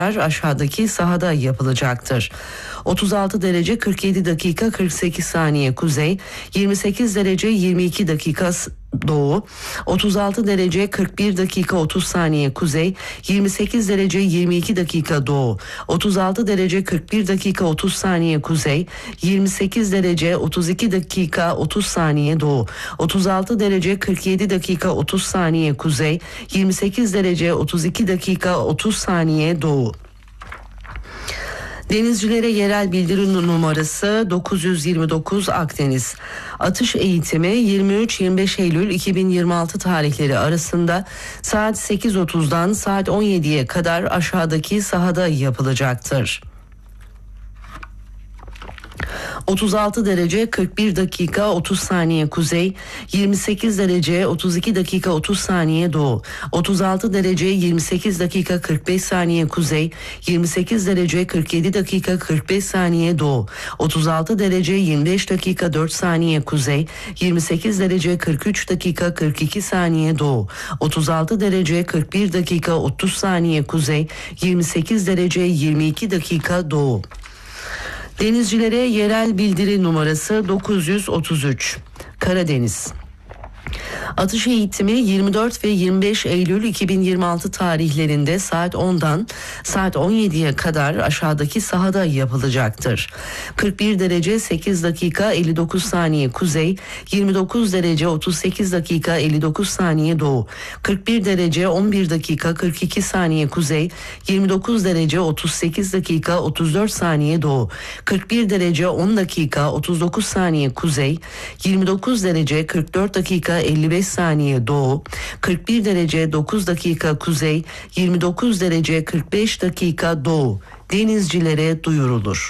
aşağıdaki sahada yapılacaktır. 36 derece 47 dakika 48 saniye kuzey, 28 derece 22 dakika doğu, 36 derece 41 dakika 30 saniye kuzey, 28 derece 22 dakika doğu, 36 derece 41 dakika 30 saniye kuzey, 28 derece 32 dakika 30 saniye doğu, 36 derece 47 dakika 30 saniye kuzey, 28 derece 32 dakika 30 saniye doğu. Denizcilere yerel bildirim numarası 929 Akdeniz. Atış eğitimi 23-25 Eylül 2026 tarihleri arasında saat 8.30'dan saat 17'ye kadar aşağıdaki sahada yapılacaktır. 36 derece 41 dakika 30 saniye kuzey, 28 derece 32 dakika 30 saniye doğu, 36 derece 28 dakika 45 saniye kuzey, 28 derece 47 dakika 45 saniye doğu, 36 derece 25 dakika 4 saniye kuzey, 28 derece 43 dakika 42 saniye doğu, 36 derece 41 dakika 30 saniye kuzey, 28 derece 22 dakika doğu. Denizcilere yerel bildiri numarası 933 Karadeniz. Atış eğitimi 24 ve 25 Eylül 2026 tarihlerinde saat 10'dan saat 17'ye kadar aşağıdaki sahada yapılacaktır. 41 derece 8 dakika 59 saniye kuzey, 29 derece 38 dakika 59 saniye doğu, 41 derece 11 dakika 42 saniye kuzey, 29 derece 38 dakika 34 saniye doğu, 41 derece 10 dakika 39 saniye kuzey, 29 derece 44 dakika 55 saniye doğu, 41 derece 9 dakika kuzey, 29 derece 45 dakika doğu denizcilere duyurulur.